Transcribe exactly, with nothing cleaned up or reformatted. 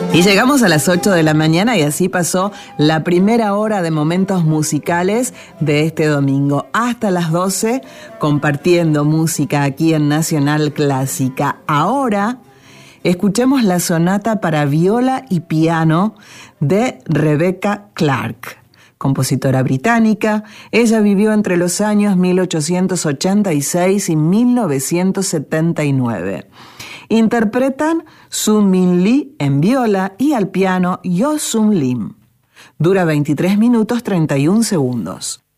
Y llegamos a las ocho de la mañana y así pasó la primera hora de momentos musicales de este domingo. Hasta las doce compartiendo música aquí en Nacional Clásica. Ahora escuchemos la sonata para viola y piano de Rebecca Clark, compositora británica. Ella vivió entre los años mil ochocientos ochenta y seis y mil novecientos setenta y nueve. Interpretan Sun Min Lee en viola y al piano Yo Sun Lim. Dura veintitrés minutos treinta y un segundos.